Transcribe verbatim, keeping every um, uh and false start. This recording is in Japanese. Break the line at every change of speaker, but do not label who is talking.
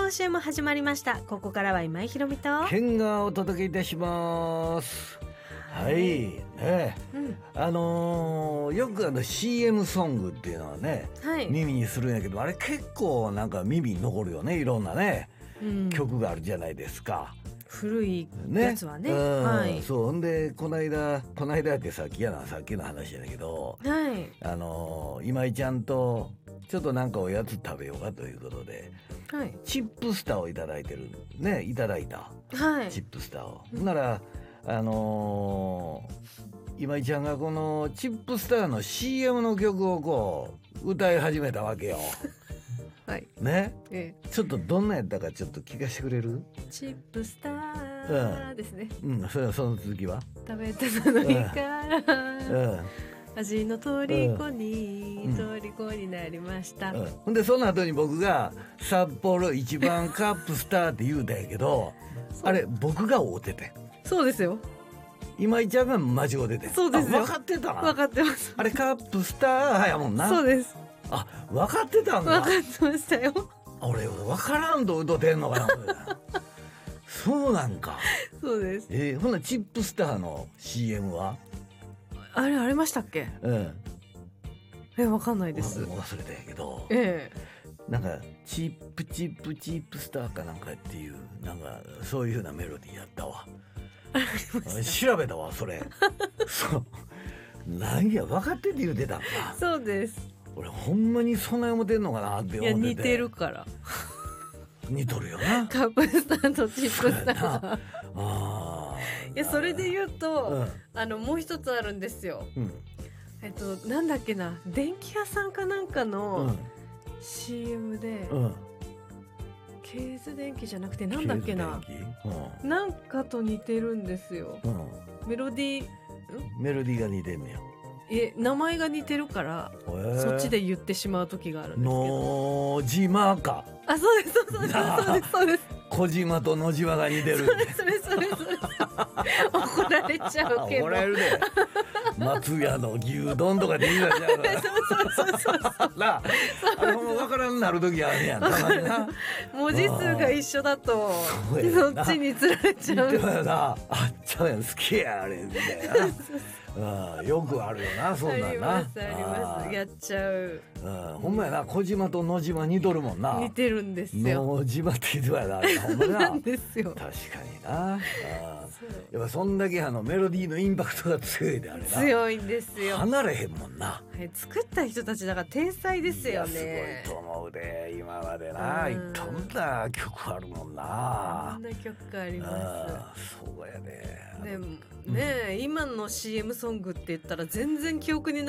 今週も始まりました。ここからは今井ひろみと
ケンがお届けいたします。はい、ね、うん、あのー、よくあの シーエム ソングっていうのはね、はい、耳にするんやけど、あれ結構なんか耳に残るよね。いろんなね、うん、曲があるじゃないですか。
古いやつはね、ね、うんはい、
そう。んでこの間この間ってさっきやなさっきの話やけど、はい、あのー、今井ちゃんとちょっとなんかおやつ食べようかということで、はい、チップスターをいただいてるねいただいた、はい、チップスターを、うん、ならあのー、今井ちゃんがこのチップスターの シーエム の曲をこう歌い始めたわけよはいね、ええ、ちょっとどんなやったかちょっと聞かせてくれる？
チップスターですね。
うん、うん、それその続きは
食べたのにから、うんうん味の虜に、うん、虜になりました、うん
うん、でその後に僕が札幌一番カップスターって言うたんやけどあれ僕が会うてて
そうですよ。
今井ちゃんが間違うてて
そうですよ。
分かってた
分かってます。
あれカップスターやもんな。
そうです。
あ分かってたんだ。
分かってましたよ。
俺分からんと歌ってんのかなそうなんか。
そうです。
えー、ほなチップスターの シーエム は
あれありましたっけ？うん。え、わかんないです。
忘れたんやけど。
ええ。
なんかチップチップチップスターかなんかっていうなんかそういう風なメロディーやったわ。調べたわそれ。そう。なんや分かってって言うてたんか。
そうです。俺
ほんまにそんな思ってんのかなって思ってて。いや
似てるから。
似とるよな。
カップスターとチップスター。ああ。いやそれで言うと、うん、あのもう一つあるんですよ、うん、えっとなんだっけな電気屋さんかなんかの シーエム で、うん、ケーズ電気じゃなくてなんだっけな、うん、なんかと似てるんですよ、うん、メロディー
メロディーが似てんねや。
え名前が似てるからそっちで言ってしまう時があるんですけど。
野島か。
あそうですそうですそうですそうです。
小島と野島が似てる。
それそれそれそれ怒られちゃうけど。怒られるで。
松屋の牛丼とかでいいじゃん。そうそうそうそうなあ、あれも分からんなる時あるやん。たまにな。
文字数が一緒だとそっちにつられちゃう。
似てるな。あっちゃうやん好きやあれみたいな。うん、よくあるよなそんなんな。あり
ますありますやっちゃう、
うん、ほんまやな小島と野島似とるもんな。
似てるんですよ。
野島って言うとやなほんまな。
なんですよ。
確かにな。あやっぱそんだけあのメロディーのインパクトが強いであれな。
強いんですよ。
離れへんもんな。
作った人たちだから天才ですよね。
すごいと思うで今までな。いろんな曲あるもんな。
いろんな曲あります。
そうやで。
でもね、うん、今の シーエム ソングって言ったら全然記憶にない